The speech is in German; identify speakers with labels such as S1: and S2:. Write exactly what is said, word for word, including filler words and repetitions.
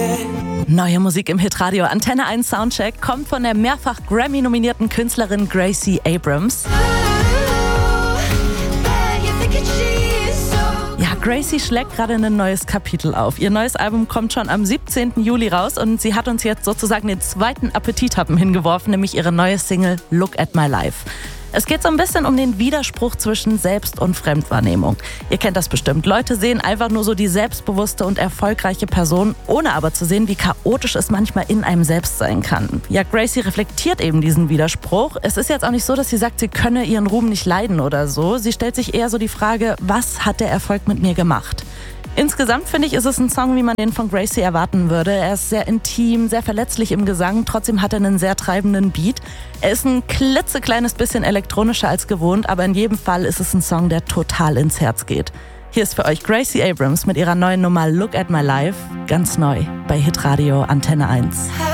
S1: Neue Musik im Hitradio. Antenne eins Soundcheck kommt von der mehrfach Grammy-nominierten Künstlerin Gracie Abrams. Ja, Gracie schlägt gerade ein neues Kapitel auf. Ihr neues Album kommt schon am siebzehnten Juli raus und sie hat uns jetzt sozusagen den zweiten Appetithappen hingeworfen, nämlich ihre neue Single Look at My Life. Es geht so ein bisschen um den Widerspruch zwischen Selbst- und Fremdwahrnehmung. Ihr kennt das bestimmt. Leute sehen einfach nur so die selbstbewusste und erfolgreiche Person, ohne aber zu sehen, wie chaotisch es manchmal in einem selbst sein kann. Ja, Gracie reflektiert eben diesen Widerspruch. Es ist jetzt auch nicht so, dass sie sagt, sie könne ihren Ruhm nicht leiden oder so. Sie stellt sich eher so die Frage, was hat der Erfolg mit mir gemacht? Insgesamt finde ich, ist es ein Song, wie man den von Gracie erwarten würde. Er ist sehr intim, sehr verletzlich im Gesang, trotzdem hat er einen sehr treibenden Beat. Er ist ein klitzekleines bisschen elektronischer als gewohnt, aber in jedem Fall ist es ein Song, der total ins Herz geht. Hier ist für euch Gracie Abrams mit ihrer neuen Nummer Look at My Life, ganz neu bei Hitradio Antenne eins.